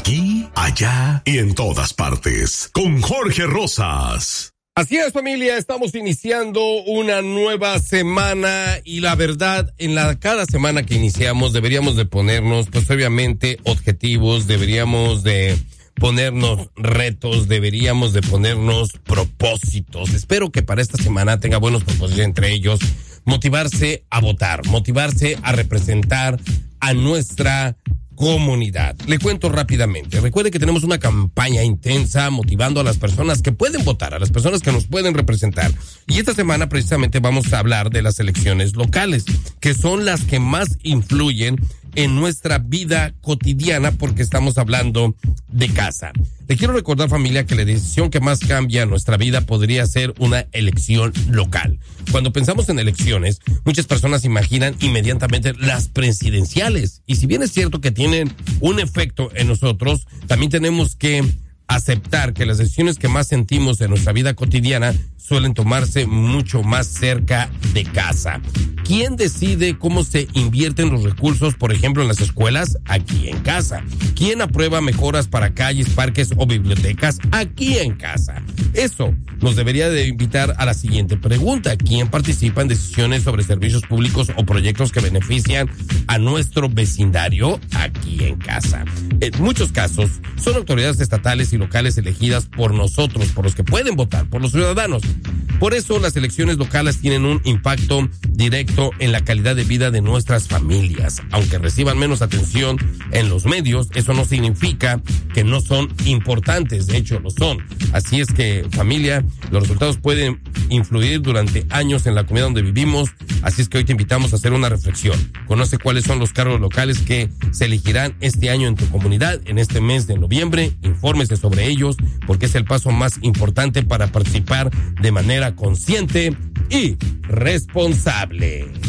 aquí, allá y en todas partes. Con Jorge Rosas. Así es, familia, estamos iniciando una nueva semana y la verdad, cada semana que iniciamos deberíamos de ponernos, pues obviamente, objetivos, deberíamos de ponernos retos, deberíamos de ponernos propósitos. Espero que para esta semana tenga buenos propósitos, entre ellos motivarse a votar, motivarse a representar a nuestra comunidad. Le cuento rápidamente. Recuerde que tenemos una campaña intensa motivando a las personas que pueden votar, a las personas que nos pueden representar. Y esta semana precisamente vamos a hablar de las elecciones locales, que son las que más influyen en nuestra vida cotidiana porque estamos hablando de casa. Le quiero recordar, familia, que la decisión que más cambia nuestra vida podría ser una elección local. Cuando pensamos en elecciones, muchas personas imaginan inmediatamente las presidenciales. Y si bien es cierto que tienen un efecto en nosotros, también tenemos que aceptar que las decisiones que más sentimos en nuestra vida cotidiana suelen tomarse mucho más cerca de casa. ¿Quién decide cómo se invierten los recursos, por ejemplo, en las escuelas? Aquí en casa. ¿Quién aprueba mejoras para calles, parques o bibliotecas? Aquí en casa. Eso nos debería de invitar a la siguiente pregunta. ¿Quién participa en decisiones sobre servicios públicos o proyectos que benefician a nuestro vecindario? Aquí en casa. En muchos casos, son autoridades estatales y locales elegidas por nosotros, por los que pueden votar, por los ciudadanos. Por eso las elecciones locales tienen un impacto directo en la calidad de vida de nuestras familias. Aunque reciban menos atención en los medios, eso no significa que no son importantes, de hecho lo son. Así es que, familia, los resultados pueden influir durante años en la comunidad donde vivimos, así es que hoy te invitamos a hacer una reflexión. Conoce cuáles son los cargos locales que se elegirán este año en tu comunidad, en este mes de noviembre, infórmese sobre ellos, porque es el paso más importante para participar de manera consciente y responsable.